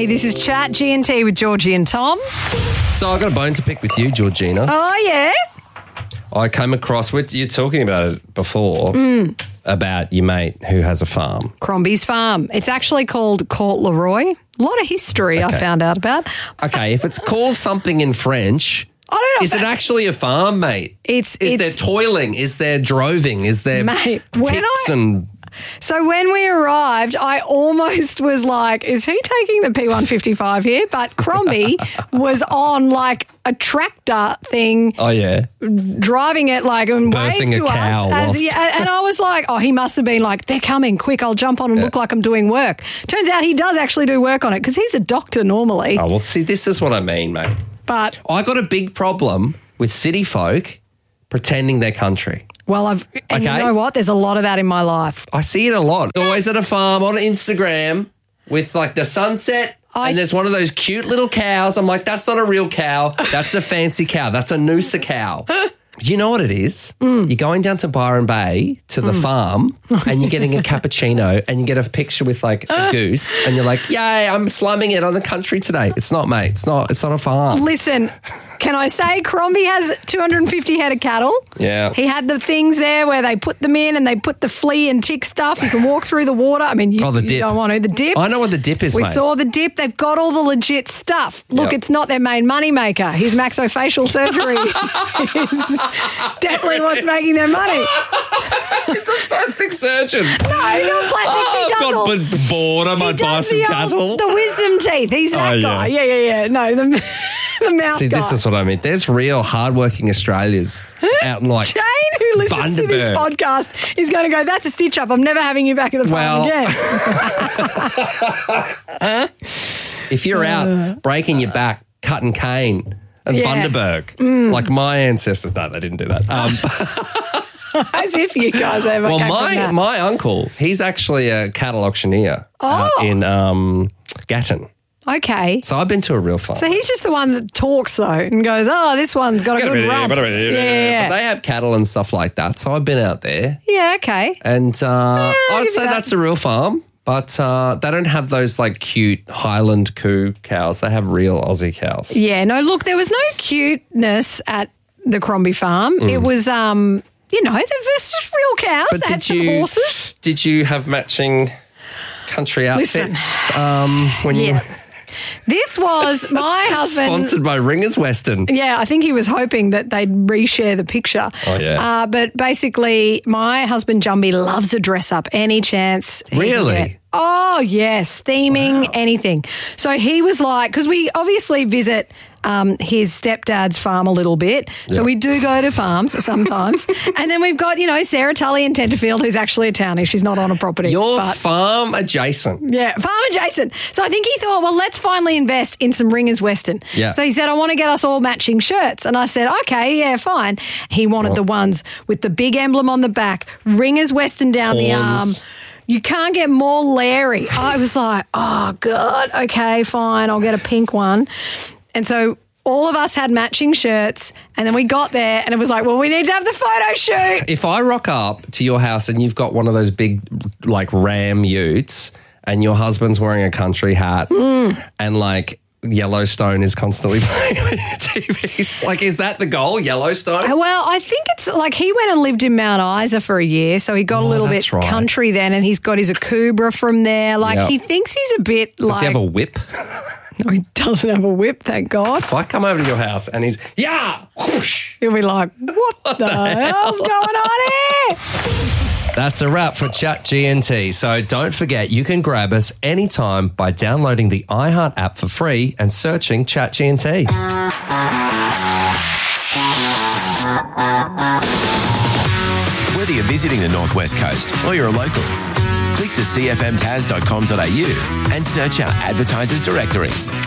Hey, this is Chat G&T with Georgie and Tom. So I've got a bone to pick with you, Georgina. Oh, yeah? I came across with you talking about it before about your mate who has a farm. Crombie's Farm. It's actually called Court Leroy. A lot of history I found out about. Okay, if it's called something in French, I don't know. is it actually a farm, mate? Is there toiling? Is there droving? Is there Mate, ticks and... So when we arrived, I almost was like, is he taking the P155 here? But Crombie was on like a tractor thing. Oh, yeah. Driving it like and Birthing waved to a cow us. And I was like, oh, he must have been like, they're coming, quick, I'll jump on and look like I'm doing work. Turns out he does actually do work on it because he's a doctor normally. Oh, well, see, this is what I mean, mate. But I got a big problem with city folk pretending they're country. well, you know what? There's a lot of that in my life. I see it a lot. Always at a farm on Instagram with like the sunset and there's one of those cute little cows. I'm like, that's not a real cow. That's a fancy cow. That's a Noosa cow. You know what it is? You're going down to Byron Bay to the farm and you're getting a cappuccino and you get a picture with like a goose and you're like, yay, I'm slumming it on the country today. It's not, mate. It's not a farm. Listen, can I say Crombie has 250 head of cattle? Yeah. He had the things there where they put them in and they put the flea and tick stuff. You can walk through the water. I mean, the you dip. don't want to. The dip. I know what the dip is, We mate. saw the dip. They've got all the legit stuff. Look, Yep. it's not their main money maker. His maxofacial surgery is definitely what's making their money. He's a plastic surgeon. No, not plastics. He does all. I've got bored. I might buy some cattle. The wisdom teeth. He's that guy. Yeah. No, the mouth See, guy. this is what I mean. There's real hardworking Australians out in like Jane, who listens to this Bundaberg. podcast, is going to go, that's a stitch up. I'm never having you back at the farm again. If you're out breaking your back, cutting cane and Yeah. Bundaberg, like my ancestors, no, they didn't do that. As if you guys ever Well, came from that. my uncle, he's actually a cattle auctioneer out in Gatton. Okay. So I've been to a real farm. So he's just the one that talks, though, and goes, oh, this one's got a good rump. But Yeah. they have cattle and stuff like that. So I've been out there. Yeah, okay. And I'd give say you that. that's a real farm, but they don't have those like cute Highland coo cows. They have real Aussie cows. Yeah, no, look, there was no cuteness at the Crombie farm. It was, you know, there was just real cows. But They had some horses. Did you have matching country Listen. outfits when you This was my husband. sponsored by Ringers Western? Yeah, I think he was hoping that they'd reshare the picture. Oh, yeah. But basically, my husband Jumby loves a dress up any chance. he can Really? get. Oh, yes, theming, anything. So he was like, because we obviously visit his stepdad's farm a little bit. So we do go to farms sometimes. And then we've got, you know, Sarah Tully in Tenterfield, who's actually a townie. She's not on a property. You're but- farm adjacent. yeah, farmer Jason. So I think he thought, well, let's finally invest in some Ringers Western. Yeah. So he said, I want to get us all matching shirts. And I said, okay, yeah, fine. He wanted the ones with the big emblem on the back, Ringers Western down the arm. Horns. You can't get more Larry. I was like, oh, God, okay, fine, I'll get a pink one. And so all of us had matching shirts, and then we got there and it was like, well, we need to have the photo shoot. If I rock up to your house and you've got one of those big like Ram utes and your husband's wearing a country hat and like Yellowstone is constantly playing on your TV, like, is that the goal, Yellowstone? Well, I think it's like he went and lived in Mount Isa for a year, so he got a little bit that's right. country then, and he's got his Akubra from there. Like Yep. he thinks he's a bit like. Does he have a whip? No, he doesn't have a whip, thank God. If I come over to your house and he's, whoosh. He'll be like, what the hell's going on here? That's a wrap for Chat GNT. So don't forget, you can grab us anytime by downloading the iHeart app for free and searching Chat GNT. Whether you're visiting the Northwest Coast or you're a local, click to cfmtas.com.au and search our advertisers directory.